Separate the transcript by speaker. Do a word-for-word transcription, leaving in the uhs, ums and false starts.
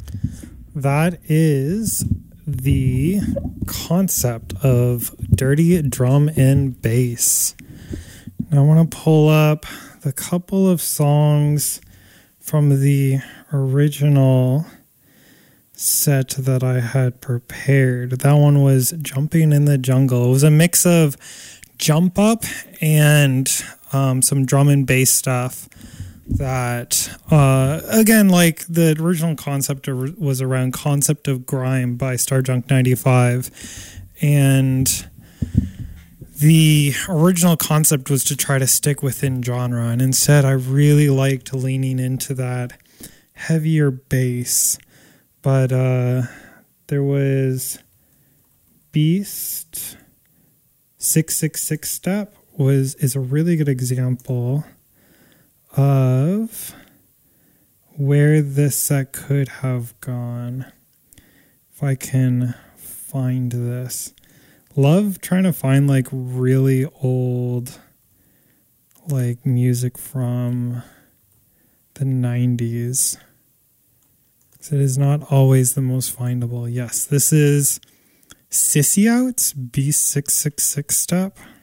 Speaker 1: That is the concept of dirty drum and bass. Now I want to pull up the couple of songs from the original set that I had prepared. That one was Jumping in the Jungle. It was a mix of jump up and um, some drum and bass stuff that, uh, again, like the original concept was around Concept of Grime by Starjunk ninety-five. And the original concept was to try to stick within genre. And instead, I really liked leaning into that heavier bass. But uh, there was Beast six six six Step was is a really good example of where this set could have gone. If I can find this. Love trying to find like really old like music from the nineties. It is not always the most findable. Yes, this is Sissy Out's B six six six Step.